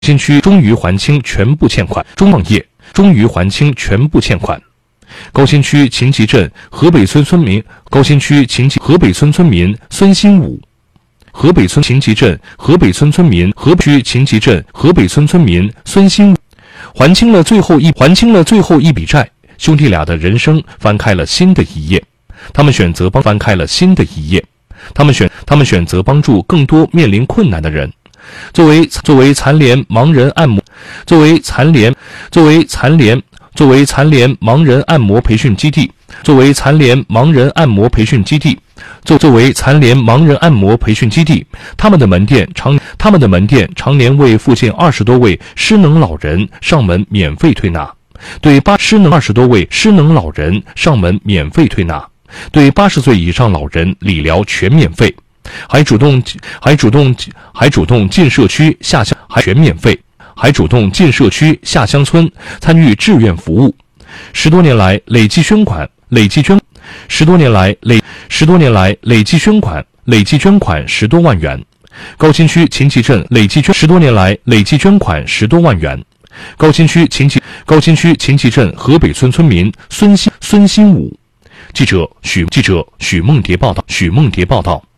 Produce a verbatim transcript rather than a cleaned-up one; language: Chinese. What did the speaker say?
新区终于还清全部欠款，中创业终于还清全部欠款。高新区秦集镇河北村村民高新区秦集河北村村民孙新武，河北村秦集镇河北村村民河北区秦集镇河北村村民孙新武还清了最后一还清了最后一笔债，兄弟俩的人生翻开了新的一页。他们选择帮翻开了新的一页，他们选他们选择帮助更多面临困难的人。作为作为残联盲人按摩，作为残联作为残联作为残联盲人按摩培训基地，作为残联盲人按摩培训基地，作作为残联盲人按摩培训基地，他们的门店常他们的门店常年为附近二十多位失能老人上门免费推拿，对八失能二十多位失能老人上门免费推拿，对八十岁以上老人理疗全免费。还主动还主动还主动进社区下乡还全免费，还主动进社区下乡村参与志愿服务。十多年来累计捐款累计捐十多年来累十多年来累计捐款累计捐款十多万元。高新区秦集镇累计捐十多年来累计捐款十多万元。高新区秦集高新区秦集镇河北村村民孙新孙新武。记者许记者许梦蝶报道许梦蝶报道。